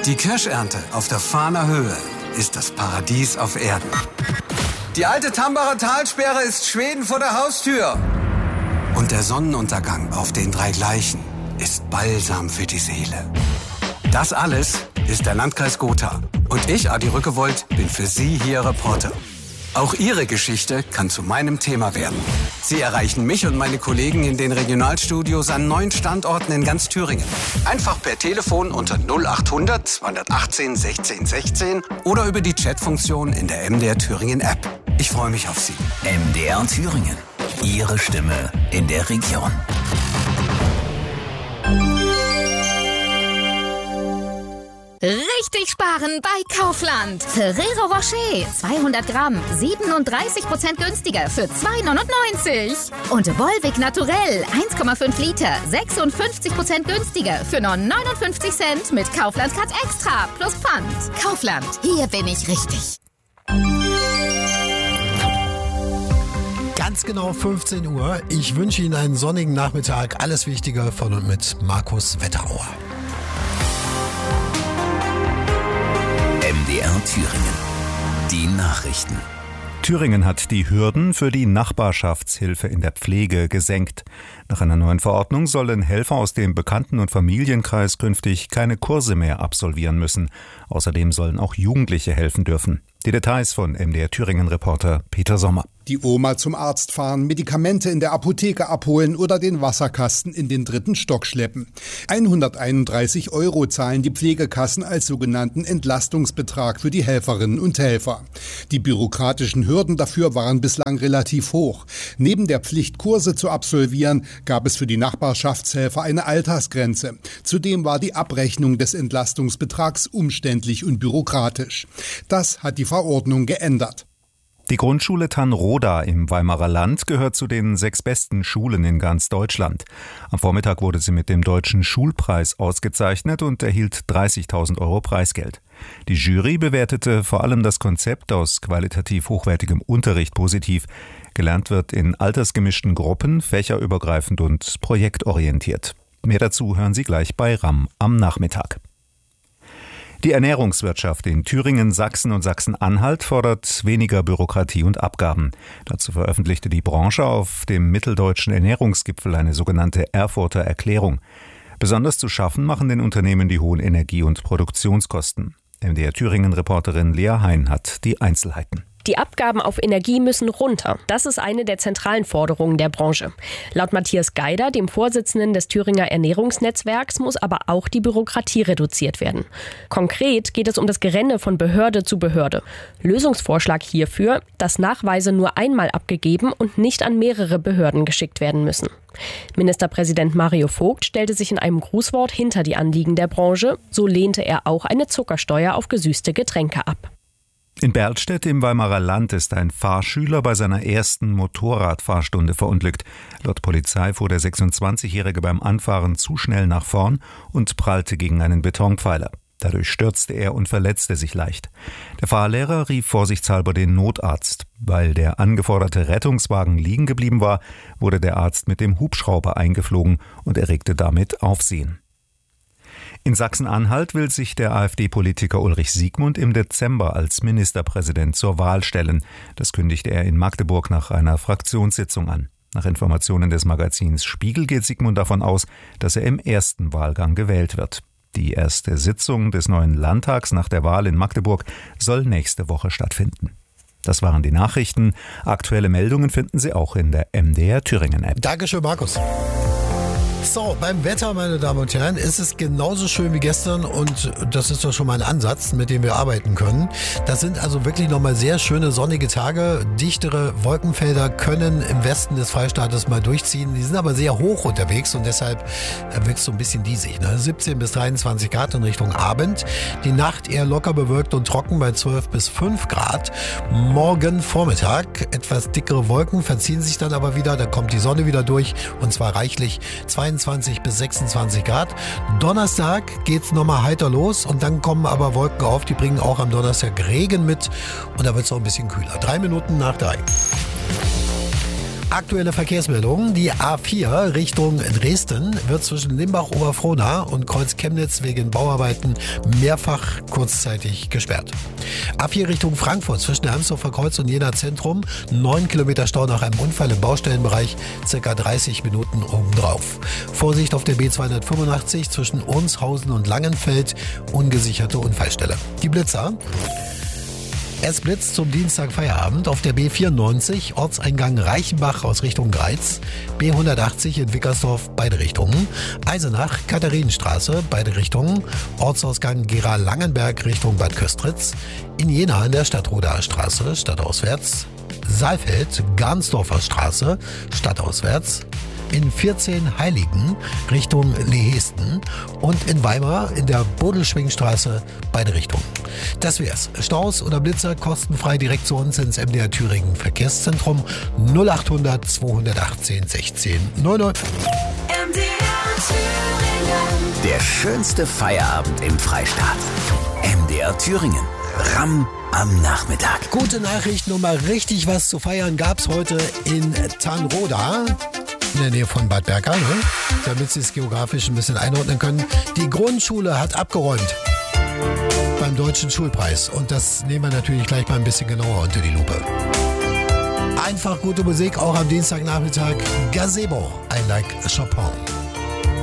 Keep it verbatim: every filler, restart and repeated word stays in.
Die Kirschernte auf der Fahner Höhe ist das Paradies auf Erden. Die alte Tambacher Talsperre ist Schweden vor der Haustür. Und der Sonnenuntergang auf den drei Gleichen ist Balsam für die Seele. Das alles ist der Landkreis Gotha. Und ich, Adi Rückewold, bin für Sie hier Reporter. Auch Ihre Geschichte kann zu meinem Thema werden. Sie erreichen mich und meine Kollegen in den Regionalstudios an neun Standorten in ganz Thüringen. Einfach per Telefon unter null achthundert zweihundertachtzehn sechzehn sechzehn oder über die Chatfunktion in der M D R Thüringen App. Ich freue mich auf Sie. M D R Thüringen. Ihre Stimme in der Region. Richtig sparen bei Kaufland. Ferrero Rocher, zweihundert Gramm, siebenunddreißig Prozent günstiger für zwei neunundneunzig. Und Volvic Naturell, eins Komma fünf Liter, sechsundfünfzig Prozent günstiger für nur neunundfünfzig Cent mit Kaufland Card Extra plus Pfand. Kaufland, hier bin ich richtig. Ganz genau fünfzehn Uhr. Ich wünsche Ihnen einen sonnigen Nachmittag. Alles Wichtige von und mit Markus Wetterauer. M D R Thüringen. Die Nachrichten. Thüringen hat die Hürden für die Nachbarschaftshilfe in der Pflege gesenkt. Nach einer neuen Verordnung sollen Helfer aus dem Bekannten- und Familienkreis künftig keine Kurse mehr absolvieren müssen. Außerdem sollen auch Jugendliche helfen dürfen. Die Details von M D R Thüringen-Reporter Peter Sommer. Die Oma zum Arzt fahren, Medikamente in der Apotheke abholen oder den Wasserkasten in den dritten Stock schleppen. hunderteinunddreißig Euro zahlen die Pflegekassen als sogenannten Entlastungsbetrag für die Helferinnen und Helfer. Die bürokratischen Hürden dafür waren bislang relativ hoch. Neben der Pflicht, Kurse zu absolvieren, gab es für die Nachbarschaftshelfer eine Altersgrenze. Zudem war die Abrechnung des Entlastungsbetrags umständlich und bürokratisch. Das hat die Verordnung geändert. Die Grundschule Tannroda im Weimarer Land gehört zu den sechs besten Schulen in ganz Deutschland. Am Vormittag wurde sie mit dem Deutschen Schulpreis ausgezeichnet und erhielt dreißigtausend Euro Preisgeld. Die Jury bewertete vor allem das Konzept aus qualitativ hochwertigem Unterricht positiv. Gelernt wird in altersgemischten Gruppen, fächerübergreifend und projektorientiert. Mehr dazu hören Sie gleich bei R A M am Nachmittag. Die Ernährungswirtschaft in Thüringen, Sachsen und Sachsen-Anhalt fordert weniger Bürokratie und Abgaben. Dazu veröffentlichte die Branche auf dem Mitteldeutschen Ernährungsgipfel eine sogenannte Erfurter Erklärung. Besonders zu schaffen machen den Unternehmen die hohen Energie- und Produktionskosten. M D R Thüringen-Reporterin Lea Hein hat die Einzelheiten. Die Abgaben auf Energie müssen runter. Das ist eine der zentralen Forderungen der Branche. Laut Matthias Geider, dem Vorsitzenden des Thüringer Ernährungsnetzwerks, muss aber auch die Bürokratie reduziert werden. Konkret geht es um das Gerenne von Behörde zu Behörde. Lösungsvorschlag hierfür, dass Nachweise nur einmal abgegeben und nicht an mehrere Behörden geschickt werden müssen. Ministerpräsident Mario Vogt stellte sich in einem Grußwort hinter die Anliegen der Branche. So lehnte er auch eine Zuckersteuer auf gesüßte Getränke ab. In Berlstedt im Weimarer Land ist ein Fahrschüler bei seiner ersten Motorradfahrstunde verunglückt. Laut Polizei fuhr der sechsundzwanzigjährige beim Anfahren zu schnell nach vorn und prallte gegen einen Betonpfeiler. Dadurch stürzte er und verletzte sich leicht. Der Fahrlehrer rief vorsichtshalber den Notarzt. Weil der angeforderte Rettungswagen liegen geblieben war, wurde der Arzt mit dem Hubschrauber eingeflogen und erregte damit Aufsehen. In Sachsen-Anhalt will sich der AfD-Politiker Ulrich Siegmund im Dezember als Ministerpräsident zur Wahl stellen. Das kündigte er in Magdeburg nach einer Fraktionssitzung an. Nach Informationen des Magazins Spiegel geht Siegmund davon aus, dass er im ersten Wahlgang gewählt wird. Die erste Sitzung des neuen Landtags nach der Wahl in Magdeburg soll nächste Woche stattfinden. Das waren die Nachrichten. Aktuelle Meldungen finden Sie auch in der M D R Thüringen-App. Dankeschön, Markus. So, beim Wetter, meine Damen und Herren, ist es genauso schön wie gestern und das ist doch schon mal ein Ansatz, mit dem wir arbeiten können. Das sind also wirklich nochmal sehr schöne sonnige Tage. Dichtere Wolkenfelder können im Westen des Freistaates mal durchziehen. Die sind aber sehr hoch unterwegs und deshalb wirkt es so ein bisschen diesig. Ne? siebzehn bis dreiundzwanzig Grad in Richtung Abend. Die Nacht eher locker bewölkt und trocken bei zwölf bis fünf Grad. Morgen Vormittag etwas dickere Wolken verziehen sich dann aber wieder. Da kommt die Sonne wieder durch und zwar reichlich zweiundzwanzig bis sechsundzwanzig Grad. Donnerstag geht's nochmal heiter los und dann kommen aber Wolken auf, die bringen auch am Donnerstag Regen mit und da wird's auch ein bisschen kühler. Drei Minuten nach drei. Aktuelle Verkehrsmeldungen. Die A vier Richtung Dresden wird zwischen Limbach-Oberfrohna und Kreuz Chemnitz wegen Bauarbeiten mehrfach kurzzeitig gesperrt. A vier Richtung Frankfurt zwischen Hermsdorfer Kreuz und Jena Zentrum. neun Kilometer Stau nach einem Unfall im Baustellenbereich, circa dreißig Minuten obendrauf. Vorsicht auf der B zweihundertfünfundachtzig zwischen Ohnshausen und Langenfeld, ungesicherte Unfallstelle. Die Blitzer. Es blitzt zum Dienstag Feierabend auf der B vierundneunzig, Ortseingang Reichenbach aus Richtung Greiz, B hundertachtzig in Wickersdorf, beide Richtungen, Eisenach, Katharinenstraße, beide Richtungen, Ortsausgang Gera-Langenberg Richtung Bad Köstritz, in Jena in der Stadtroder Straße, stadtauswärts, Saalfeld, Garnsdorfer Straße, stadtauswärts, in vierzehn Heiligen Richtung Lehesten und in Weimar in der Bodelschwingstraße beide Richtungen. Das wär's. Staus oder Blitzer kostenfrei direkt zu uns ins M D R Thüringen Verkehrszentrum null achthundert zweihundertachtzehn sechzehn neun neun. M D R Thüringen. Der schönste Feierabend im Freistaat. M D R Thüringen. Ramm am Nachmittag. Gute Nachrichten und mal richtig was zu feiern gab's heute in Tanroda. In der Nähe von Bad Berka, ne? Damit Sie es geografisch ein bisschen einordnen können. Die Grundschule hat abgeräumt beim Deutschen Schulpreis. Und das nehmen wir natürlich gleich mal ein bisschen genauer unter die Lupe. Einfach gute Musik, auch am Dienstagnachmittag. Gazebo, I like Chopin.